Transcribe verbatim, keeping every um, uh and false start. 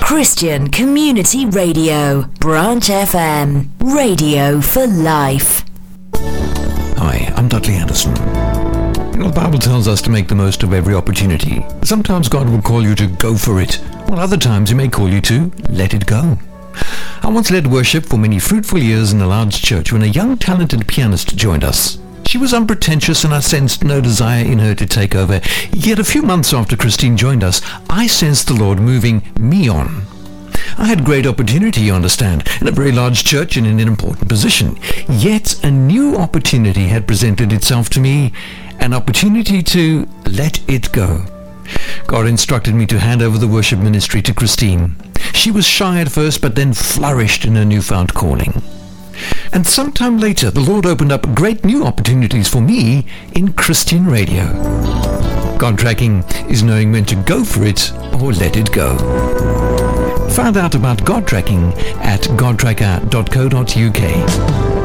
Christian Community Radio, Branch F M, radio for life. Hi, I'm Dudley Anderson. You know, the Bible tells us to make the most of every opportunity. Sometimes God will call you to go for it, while other times He may call you to let it go. I once led worship for many fruitful years in a large church when a young talented pianist joined us. She was unpretentious and I sensed no desire in her to take over. Yet a few months after Christine joined us, I sensed the Lord moving me on. I had great opportunity, you understand, in a very large church and in an important position. Yet a new opportunity had presented itself to me, an opportunity to let it go. God instructed me to hand over the worship ministry to Christine. She was shy at first, but then flourished in her newfound calling. And sometime later, the Lord opened up great new opportunities for me in Christian radio. God tracking is knowing when to go for it or let it go. Find out about God tracking at god tracker dot co dot uk.